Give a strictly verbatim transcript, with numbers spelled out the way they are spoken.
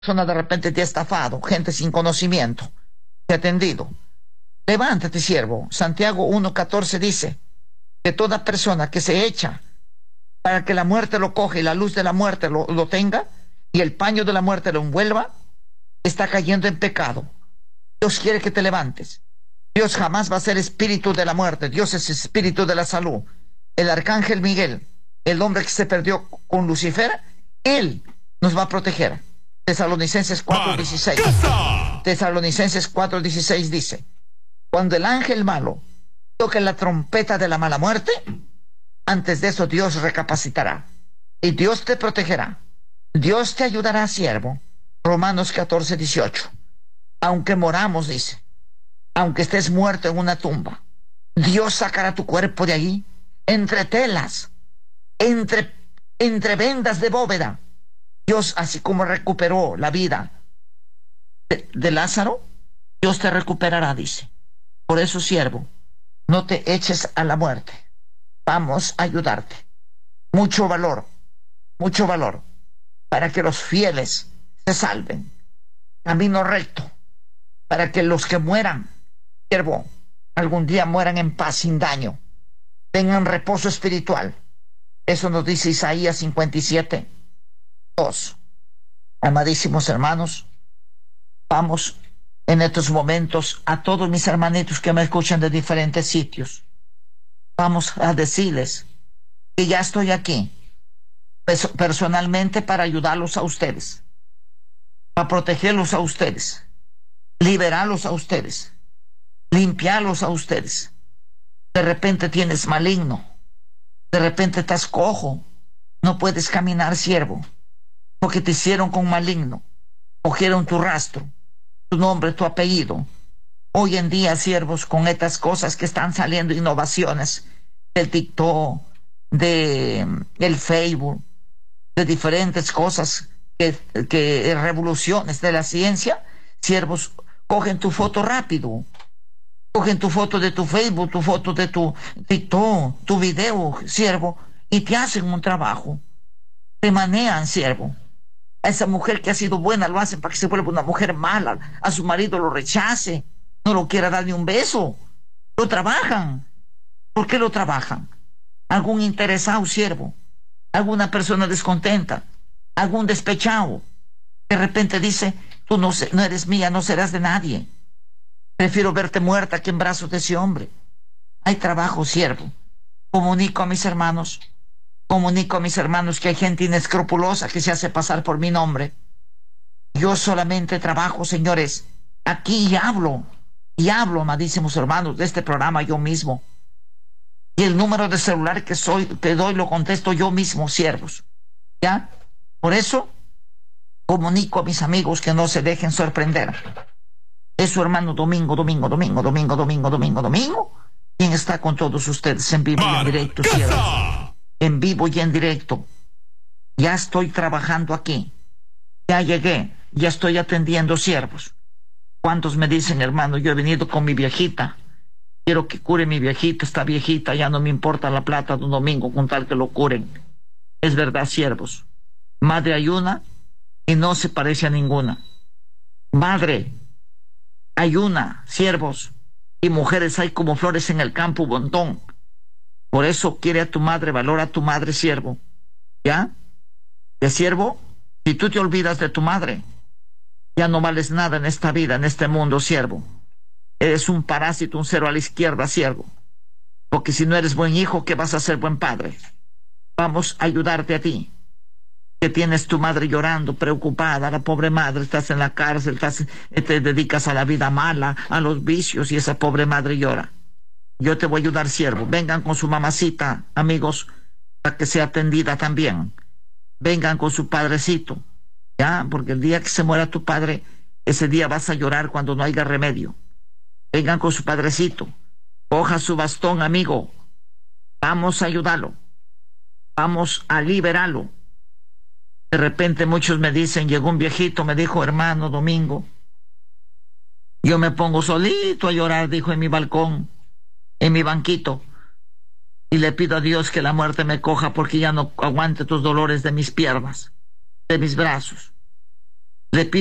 persona de repente te ha estafado, gente sin conocimiento, te ha atendido. Levántate, siervo. Santiago uno catorce dice que toda persona que se echa para que la muerte lo coge y la luz de la muerte lo, lo tenga y el paño de la muerte lo envuelva, está cayendo en pecado. Dios quiere que te levantes. Dios jamás va a ser espíritu de la muerte. Dios es espíritu de la salud. El arcángel Miguel, el hombre que se perdió con Lucifer, él nos va a proteger. Tesalonicenses cuatro dieciséis. Tesalonicenses cuatro dieciséis dice: cuando el ángel malo toque la trompeta de la mala muerte, antes de eso Dios recapacitará y Dios te protegerá. Dios te ayudará, siervo. Romanos catorce dieciocho. Aunque moramos, dice, aunque estés muerto en una tumba, Dios sacará tu cuerpo de allí, entre telas, entre, entre vendas de bóveda. Dios, así como recuperó la vida de, de Lázaro, Dios te recuperará, dice. Por eso, siervo, no te eches a la muerte. Vamos a ayudarte. Mucho valor, mucho valor, para que los fieles se salven. Camino recto, para que los que mueran, siervo, algún día mueran en paz, sin daño, tengan reposo espiritual. Eso nos dice Isaías cincuenta y siete, dos. Amadísimos hermanos, vamos en estos momentos a todos mis hermanitos que me escuchan de diferentes sitios. Vamos a decirles que ya estoy aquí personalmente para ayudarlos a ustedes, para protegerlos a ustedes, liberarlos a ustedes, limpiarlos a ustedes. De repente tienes maligno, de repente estás cojo, no puedes caminar, siervo, porque te hicieron con maligno, cogieron tu rastro, tu nombre, tu apellido. Hoy en día, siervos, con estas cosas que están saliendo, innovaciones del TikTok, de el Facebook, de diferentes cosas, que, que revoluciones de la ciencia, siervos, cogen tu foto rápido, cogen tu foto de tu Facebook, tu foto de tu TikTok, tu video, siervo, y te hacen un trabajo, te manean, siervo. A esa mujer que ha sido buena lo hacen para que se vuelva una mujer mala, a su marido lo rechace, no lo quiera dar ni un beso. Lo trabajan. ¿Por qué lo trabajan? Algún interesado, siervo, alguna persona descontenta, algún despechado, de repente dice: tú no, no eres mía, no serás de nadie, prefiero verte muerta que en brazos de ese hombre. Hay trabajo, siervo. Comunico a mis hermanos, comunico a mis hermanos que hay gente inescrupulosa que se hace pasar por mi nombre. Yo solamente trabajo, señores, aquí y hablo, y hablo, amadísimos hermanos, de este programa yo mismo. Y el número de celular que soy, que doy, lo contesto yo mismo, siervos. ¿Ya? Por eso, comunico a mis amigos que no se dejen sorprender. Es su hermano Domingo, Domingo, Domingo, Domingo, Domingo, Domingo, Domingo, quien está con todos ustedes en vivo y en directo, siervos. En vivo y en directo. Ya estoy trabajando aquí. Ya llegué. Ya estoy atendiendo, siervos. ¿Cuántos me dicen: hermano, yo he venido con mi viejita, quiero que cure mi viejita, esta viejita, ya no me importa la plata de un domingo con tal que lo curen? Es verdad, siervos. Madre hay una y no se parece a ninguna. Madre hay una, siervos, y mujeres hay como flores en el campo, un montón. Por eso quiere a tu madre, valora a tu madre, siervo. ¿Ya? De siervo, si tú te olvidas de tu madre, ya no vales nada en esta vida, en este mundo, siervo. Eres un parásito, un cero a la izquierda, siervo. Porque si no eres buen hijo, ¿qué vas a ser buen padre? Vamos a ayudarte a ti, que tienes tu madre llorando, preocupada, la pobre madre, estás en la cárcel, estás, te dedicas a la vida mala, a los vicios, y esa pobre madre llora. Yo te voy a ayudar, siervo. Vengan con su mamacita, amigos, para que sea atendida también. Vengan con su padrecito, ¿ya? Porque el día que se muera tu padre, ese día vas a llorar cuando no haya remedio. Vengan con su padrecito. Coja su bastón, amigo. Vamos a ayudarlo. Vamos a liberarlo. De repente muchos me dicen, llegó un viejito, me dijo: hermano Domingo, yo me pongo solito a llorar, dijo, en mi balcón, en mi banquito, y le pido a Dios que la muerte me coja porque ya no aguante tus dolores de mis piernas, de mis brazos. Le